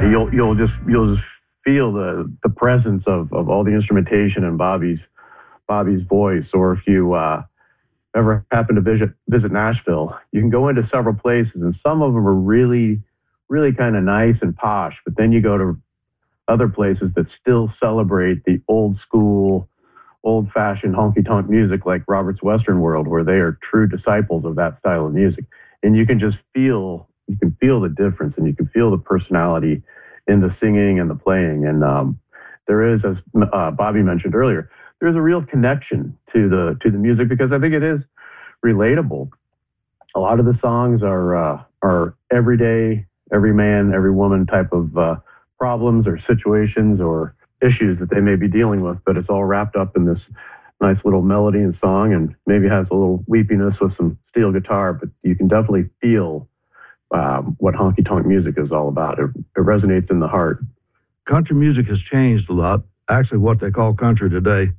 You'll just feel the presence of all the instrumentation and Bobby's voice. Or if you ever happen to visit Nashville, you can go into several places, and some of them are really, really kind of nice and posh. But then you go to other places that still celebrate the old school, old-fashioned honky-tonk music, like Robert's Western World, where they are true disciples of that style of music. And you can just feel the difference, and you can feel the personality in the singing and the playing. And there is, as Bobby mentioned earlier, there's a real connection to the music, because I think it is relatable. A lot of the songs are everyday, every man, every woman type of problems or situations or issues that they may be dealing with, but it's all wrapped up in this nice little melody and song, and maybe has a little weepiness with some steel guitar, but you can definitely feel what honky-tonk music is all about. It resonates in the heart. Country music has changed a lot. Actually, what they call country today